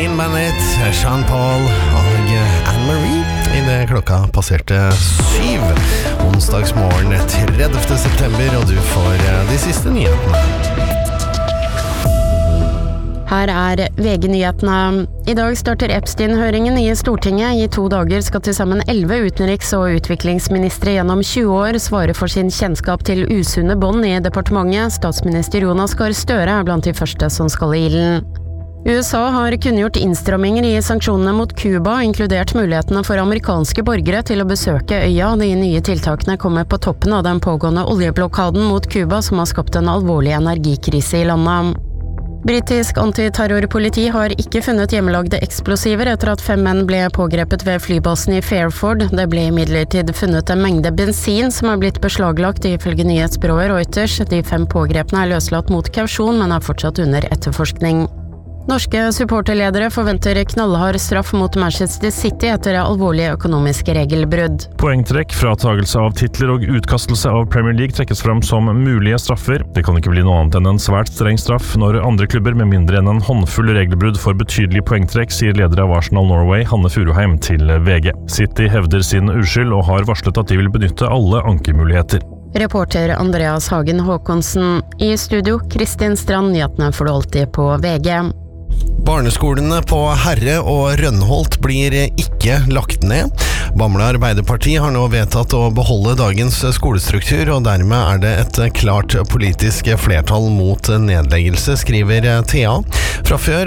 Clean Bandit, Sean Paul og Anne-Marie I det klokka passerte 7 onsdagsmorgen 30. september, og du får de siste nyhetene. Her VG-nyhetene. I dag starter Epstein-høringen I Stortinget. I 2 dager skal til sammen 11 utenriks- og utviklingsministre gjennom 20 år svare for sin kjennskap til usunne bånd I departementet. Statsminister Jonas Gahr Støre blant de første som skal I ilden. USA har kunngjort innstramminger I sanksjonene mot Cuba, inkludert mulighetene for amerikanske borgere til å besøke øya. De nye tiltakene kommer på toppen av den pågående oljeblokaden mot Cuba, som har skapt en alvorlig energikrise I landet. Britisk antiterrorpoliti har ikke funnet hjemmelagde eksplosiver etter at 5 menn ble pågrepet ved flybasen I Fairford. Det ble imidlertid funnet en mengde bensin som har blitt beslaglagt ifølge nyhetsbyrået Reuters. De 5 pågrepne løslatt mot kausjon, men fortsatt under etterforskning. Norske supporterledere forventer knallhard straff mot Manchester City etter alvorlige økonomiske regelbrudd. Poengtrekk, fratagelse av titler og utkastelse av Premier League trekkes fram som mulige straffer. Det kan ikke bli noe annet enn en svært streng straff når andre klubber med mindre enn en håndfull regelbrudd får betydelig poengtrekk, sier leder av Arsenal Norway, Hanne Furuheim, til VG. City hevder sin uskyld og har varslet at de vil benytte alle ankemuligheter. Reporter Andreas Hagen Håkonsen. I studio, Kristin Strand, nyhetene får du alltid på VG. Barneskolene på Herre og Rønholt blir ikke lagt ned. Bamble Arbeiderparti har nå vedtatt å beholde dagens skolestruktur, og dermed det et klart politisk flertall mot nedleggelse, skriver TA. Fra før